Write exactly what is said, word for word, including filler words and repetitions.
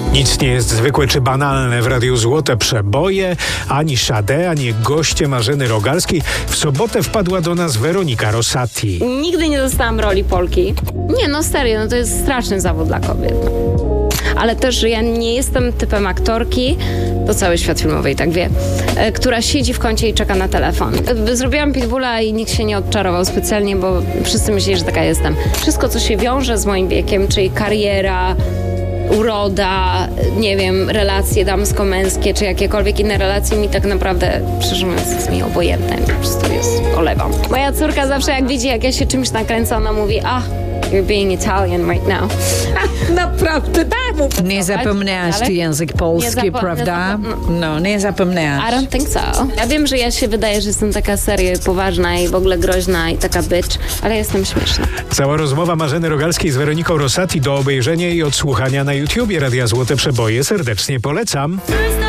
Nic nie jest zwykłe czy banalne w Radiu Złote Przeboje. Ani Sade, ani goście Marzeny Rogalskiej. W sobotę wpadła do nas Weronika Rosati. Nigdy nie dostałam roli Polki. Nie, no serio, no to jest straszny zawód dla kobiet. Ale też, że ja nie jestem typem aktorki, to cały świat filmowy i tak wie, e, która siedzi w kącie i czeka na telefon. E, zrobiłam Pitbulla i nikt się nie odczarował specjalnie, bo wszyscy myśleli, że taka jestem. Wszystko, co się wiąże z moim wiekiem, czyli kariera, uroda, nie wiem, relacje damsko-męskie, czy jakiekolwiek inne relacje, mi tak naprawdę, szczerze mówiąc, jest mi obojętne. Po prostu jest, olewam. Moja córka zawsze, jak widzi, jak ja się czymś nakręcę, ona mówi, ah, you're being Italian right now. Naprawdę, tak. Nie zapomniałaś ty język polski, nie zapo- prawda? nie zapo- No, nie zapomniałaś. I don't think so. Ja wiem, że ja się wydaje, że jestem taka serio i poważna i w ogóle groźna i taka bitch, ale jestem śmieszna. Cała rozmowa Marzeny Rogalskiej z Weroniką Rosati do obejrzenia i odsłuchania na YouTubie Radia Złote Przeboje serdecznie polecam.